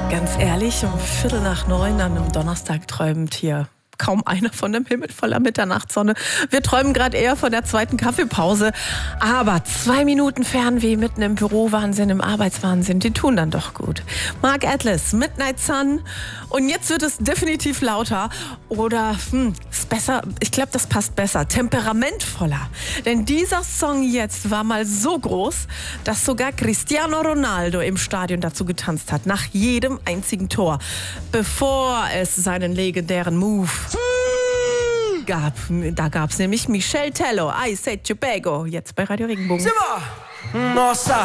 Ganz ehrlich, um 8:15 an einem Donnerstag träumt hier kaum einer von dem Himmel voller Mitternachtssonne. Wir träumen gerade eher von der zweiten Kaffeepause. Aber 2 Minuten Fernweh mitten im Bürowahnsinn, im Arbeitswahnsinn, die tun dann doch gut. Mark Atlas, Midnight Sun. Und jetzt wird es definitiv lauter. Oder, ist besser, ich glaube, das passt besser, temperamentvoller. Denn dieser Song jetzt war mal so groß, dass sogar Cristiano Ronaldo im Stadion dazu getanzt hat. Nach jedem einzigen Tor. Bevor es seinen legendären Move gab. Da gab es nämlich Michel Tello, I Said Tobago, jetzt bei Radio Regenbogen. Nossa,